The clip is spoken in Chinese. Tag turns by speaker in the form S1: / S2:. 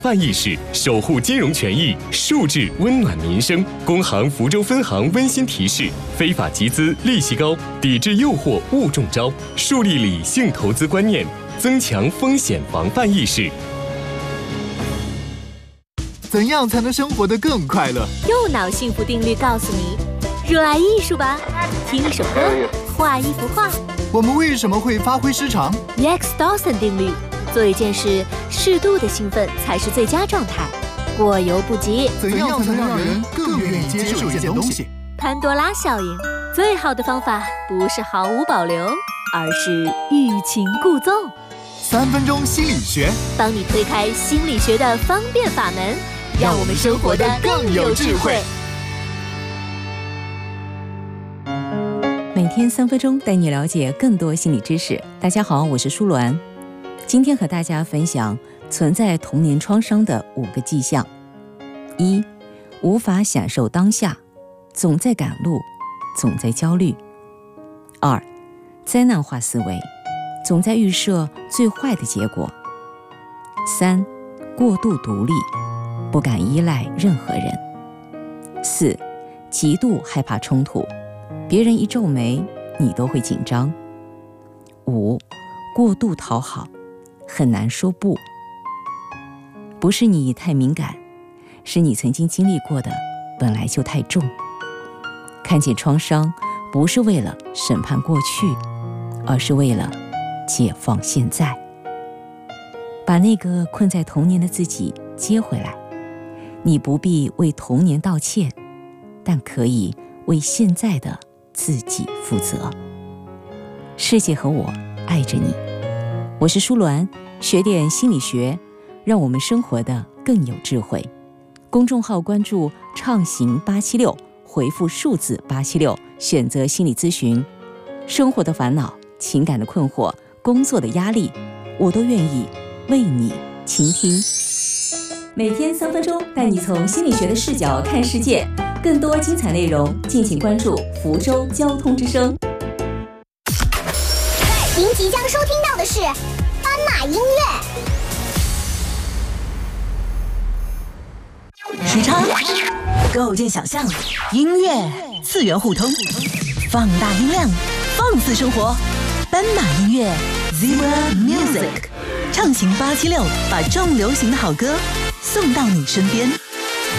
S1: 办意识，守护金融权益，数字温暖民生。工行福州分行温馨提示：非法集资利息高，抵制诱惑勿中招，树立理性投资观念，增强风险防范意识。
S2: 怎样才能生活得更快乐？
S3: 右脑幸福定律告诉你：热爱艺术吧，听一首歌，画一幅画。
S2: 我们为什么会发挥失常
S3: Rex Dawson 定律。做一件事，适度的兴奋才是最佳状态，过犹不及。
S2: 怎样才能让人更愿意接受一件东西？
S3: 潘多拉效应，最好的方法不是毫无保留，而是欲擒故纵。
S2: 3分钟心理学，
S3: 帮你推开心理学的方便法门，让我们生活得更有智慧。
S4: 每天3分钟，带你了解更多心理知识。大家好，我是舒鸾。今天和大家分享存在童年创伤的5个迹象。1. 无法享受当下，总在赶路，总在焦虑。2. 灾难化思维，总在预设最坏的结果。3. 过度独立，不敢依赖任何人。4. 极度害怕冲突，别人一皱眉，你都会紧张。5. 过度讨好，很难说不。不是你太敏感，是你曾经经历过的本来就太重。看见创伤，不是为了审判过去，而是为了解放现在。把那个困在童年的自己接回来。你不必为童年道歉，但可以为现在的自己负责。世界和我爱着你。我是舒鸾，学点心理学，让我们生活的更有智慧。公众号关注畅行876，回复数字876，选择心理咨询。生活的烦恼、情感的困惑、工作的压力，我都愿意为你倾听。每天3分钟，带你从心理学的视角看世界。更多精彩内容，敬请关注福州交通之声。
S5: 您即将收听到的是斑马音乐。
S6: 时差构建想象，音乐次元互通，放大音量，放肆生活。斑马音乐 Zebra Music， 畅行876，把重流行的好歌送到你身边。